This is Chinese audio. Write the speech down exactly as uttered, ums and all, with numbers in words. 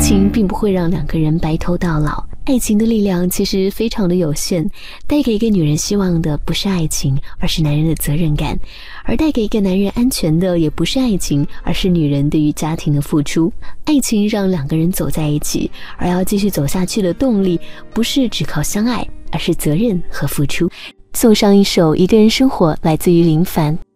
情并不会让两个人白头到老，爱情的力量其实非常的有限，带给一个女人希望的不是爱情，而是男人的责任感，而带给一个男人安全的也不是爱情，而是女人对于家庭的付出。爱情让两个人走在一起，而要继续走下去的动力不是只靠相爱，而是责任和付出。送上一首《一个人生活》，来自于林凡。